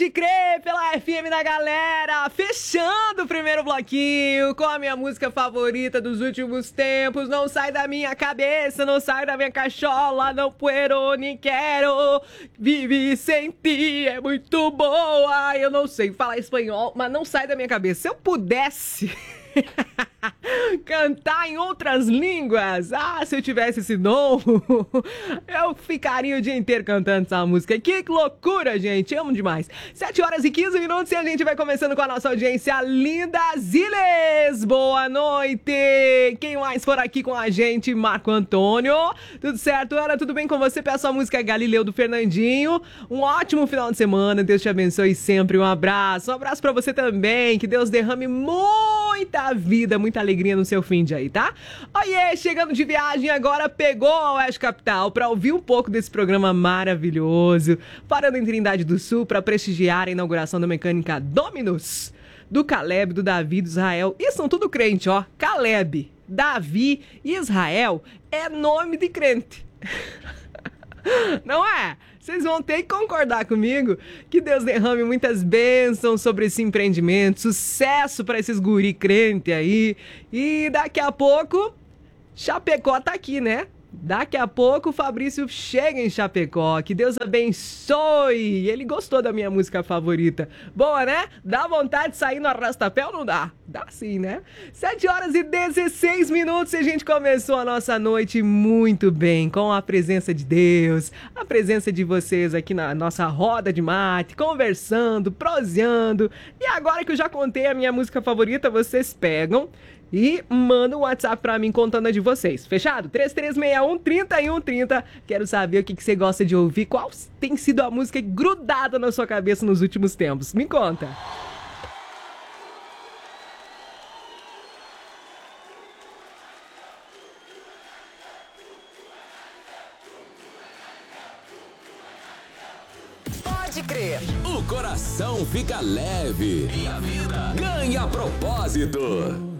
Pode crer, pela FM da galera, fechando o primeiro bloquinho com a minha música favorita dos últimos tempos. Não sai da minha cabeça, não sai da minha cachola, não puedo nem quero, vive sem ti, é muito boa. Eu não sei falar espanhol, mas não sai da minha cabeça. Se eu pudesse cantar em outras línguas, se eu tivesse esse dom, eu ficaria o dia inteiro cantando essa música. Que loucura, gente, amo demais. 7h15 e a gente vai começando com a nossa audiência linda. Ziles, boa noite. Quem mais for aqui com a gente? Marco Antônio, tudo certo? Ana, tudo bem com você? Peço a música Galileu do Fernandinho. Um ótimo final de semana, Deus te abençoe sempre. Um abraço pra você também, que Deus derrame muita vida, muita alegria no seu fim de aí, tá? Oiê, chegando de viagem agora, pegou a Oeste Capital pra ouvir um pouco desse programa maravilhoso, parando em Trindade do Sul pra prestigiar a inauguração da Mecânica Dominus, do Caleb, do Davi, do Israel. E são tudo crente, ó. Caleb, Davi e Israel é nome de crente. Não é? Vocês vão ter que concordar comigo que Deus derrame muitas bênçãos sobre esse empreendimento, sucesso para esses guri crente aí. E daqui a pouco, Chapecó tá aqui, né? Daqui a pouco o Fabrício chega em Chapecó. Que Deus abençoe. Ele gostou da minha música favorita. Boa, né? Dá vontade de sair no arrastapé ou não dá? Dá sim, né? 7h16 e a gente começou a nossa noite muito bem, com a presença de Deus, a presença de vocês aqui na nossa roda de mate, conversando, proseando. E agora que eu já contei a minha música favorita, vocês pegam e manda um WhatsApp pra mim contando a de vocês. Fechado? 3361-3130. Quero saber o que você gosta de ouvir. Qual tem sido a música grudada na sua cabeça nos últimos tempos? Me conta. Pode crer. O coração fica leve e a vida ganha propósito.